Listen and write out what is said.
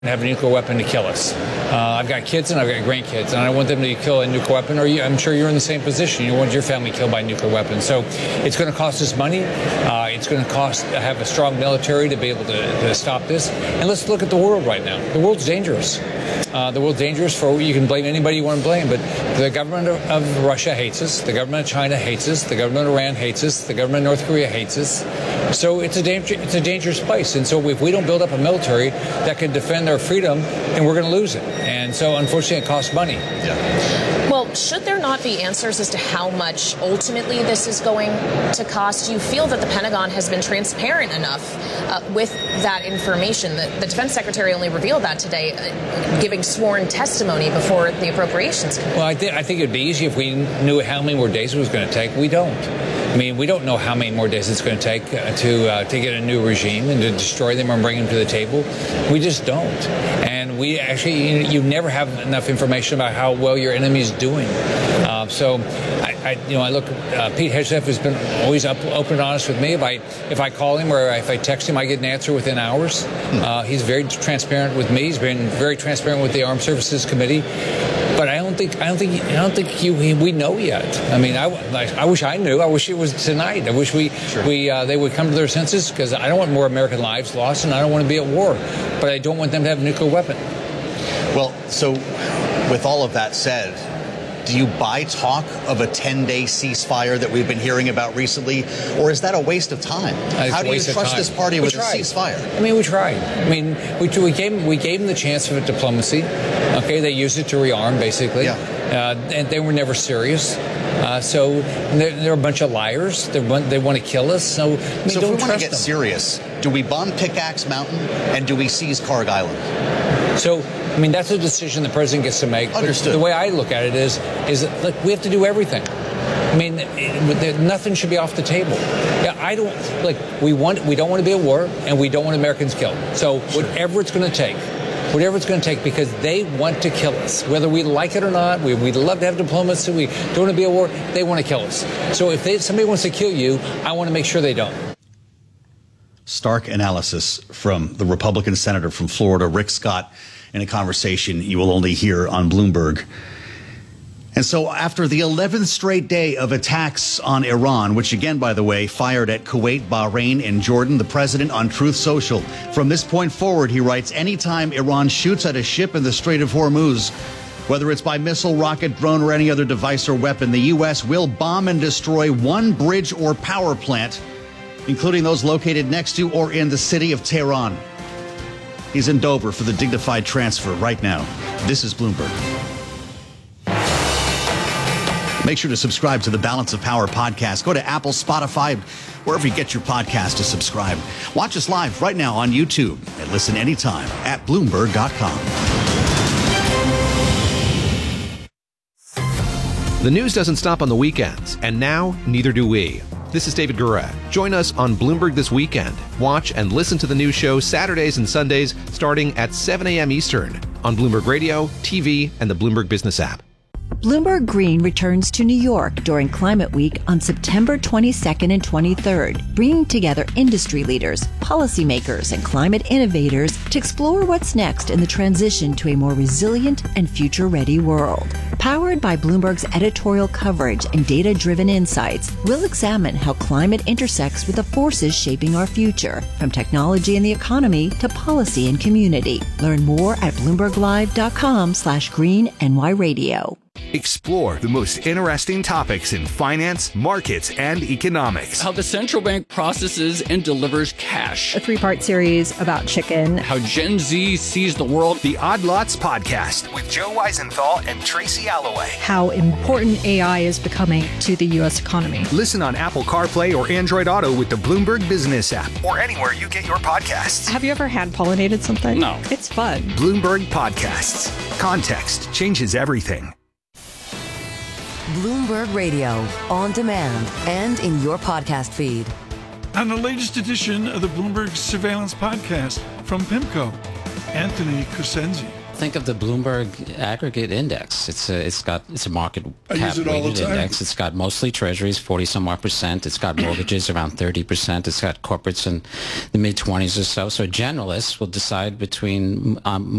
have a nuclear weapon to kill us. I've got kids and I've got grandkids, and I don't want them to kill a nuclear weapon. I'm sure you're in the same position. You want your family killed by a nuclear weapon. So it's going to cost us money. It's going to have a strong military to be able to stop this. And let's look at the world right now. The world's dangerous. The world's dangerous you can blame anybody you want to blame, but the government of Russia hates us. The government of China hates us. The government of Iran hates us. The government of North Korea hates us. So it's a dangerous place. And so if we don't build up a military that can defend our freedom, then we're going to lose it. And so unfortunately it costs money. Yeah. Well, should there not be answers as to how much ultimately this is going to cost? Do you feel that the Pentagon has been transparent enough with that information? The Defense Secretary only revealed that today, giving sworn testimony before the Appropriations Committee. Well, I think it would be easy if we knew how many more days it was going to take. We don't. I mean, we don't know how many more days it's going to take to get a new regime and to destroy them and bring them to the table. We just don't. And we actually, you never have enough information about how well your enemy is doing. So I look. Pete Hegseth has been always open and honest with me. If I call him or if I text him, I get an answer within hours. He's very transparent with me. He's been very transparent with the Armed Services Committee. But I don't think we know yet. I mean, I wish I knew. I wish it was tonight. I wish they would come to their senses, because I don't want more American lives lost, and I don't want to be at war. But I don't want them to have a nuclear weapon. Well, so with all of that said, do you buy talk of a 10-day ceasefire that we've been hearing about recently, or is that a waste of time? How do you trust this party with a ceasefire? I mean, we tried. I mean, we gave them the chance of diplomacy. Okay, they used it to rearm, basically. Yeah. And they were never serious. So they're a bunch of liars. They want to kill us. So if we want to get serious, do we bomb Pickaxe Mountain and do we seize Karg Island? So, I mean, that's a decision the president gets to make. Understood. The way I look at it is look, we have to do everything. I mean, nothing should be off the table. Yeah, we don't want to be at war, and we don't want Americans killed. So whatever it's going to take, because they want to kill us. Whether we like it or not, we'd love to have diplomacy, we don't want to be at war, they want to kill us. So if somebody wants to kill you, I want to make sure they don't. Stark analysis from the Republican senator from Florida, Rick Scott, in a conversation you will only hear on Bloomberg. And so after the 11th straight day of attacks on Iran, which again, by the way, fired at Kuwait, Bahrain, and Jordan, the president on Truth Social, from this point forward, he writes, anytime Iran shoots at a ship in the Strait of Hormuz, whether it's by missile, rocket, drone, or any other device or weapon, the U.S. will bomb and destroy one bridge or power plant, including those located next to or in the city of Tehran. He's in Dover for the dignified transfer right now. This is Bloomberg. Make sure to subscribe to the Balance of Power podcast. Go to Apple, Spotify, wherever you get your podcast to subscribe. Watch us live right now on YouTube and listen anytime at Bloomberg.com. The news doesn't stop on the weekends, and now neither do we. This is David Gura. Join us on Bloomberg This Weekend. Watch and listen to the news show Saturdays and Sundays starting at 7 a.m. Eastern on Bloomberg Radio, TV, and the Bloomberg Business app. Bloomberg Green returns to New York during Climate Week on September 22nd and 23rd, bringing together industry leaders, policymakers, and climate innovators to explore what's next in the transition to a more resilient and future-ready world. Powered by Bloomberg's editorial coverage and data-driven insights, we'll examine how climate intersects with the forces shaping our future, from technology and the economy to policy and community. Learn more at BloombergLive.com/GreenNYRadio. Explore the most interesting topics in finance, markets, and economics. How the central bank processes and delivers cash. A 3-part series about chicken. How Gen Z sees the world. The Odd Lots Podcast with Joe Weisenthal and Tracy Alloway. How important AI is becoming to the U.S. economy. Listen on Apple CarPlay or Android Auto with the Bloomberg Business app or anywhere you get your podcasts. Have you ever hand-pollinated something? No. It's fun. Bloomberg Podcasts. Context changes everything. Bloomberg Radio, on demand and in your podcast feed. On the latest edition of the Bloomberg Surveillance Podcast from PIMCO, Anthony Crescenzi. think of the Bloomberg Aggregate Index. It's a market cap weighted index. It's got mostly treasuries, 40-some-odd%. It's got mortgages around 30%. It's got corporates in the mid-20s or so. So generalists will decide between